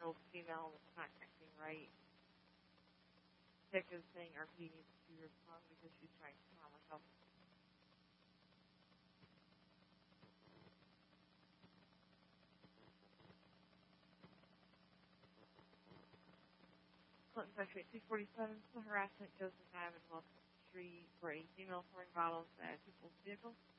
told the female was not acting right. Detective saying RP needs to respond because she's trying to calm herself. Clinton Section 247, harassment, Joseph Ivan Welcome Street, for a female throwing bottles at people's vehicles.